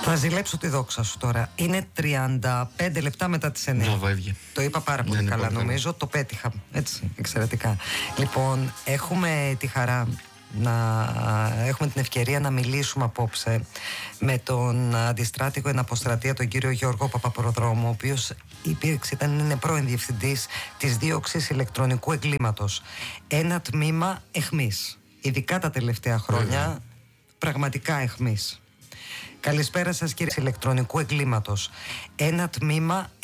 Θα ζηλέψω τη δόξα σου τώρα. Είναι 35 λεπτά μετά τις 9. Μπράβο, έβγε. Το είπα πάρα πολύ καλά, νομίζω. Το πέτυχα. Έτσι, εξαιρετικά. Λοιπόν, έχουμε τη χαρά να έχουμε την ευκαιρία να μιλήσουμε απόψε με τον αντιστράτηγο εναποστρατεία, τον κύριο Γιώργο Παπαπροδρόμου, ο οποίος είναι πρώην διευθυντής της δίωξης ηλεκτρονικού εγκλήματος. Ένα τμήμα αιχμής. Ειδικά τα τελευταία χρόνια, πραγματικά αιχμής. Καλησπέρα σας, κύριε ηλεκτρονικού εγκλήματος. Ένα τμήμα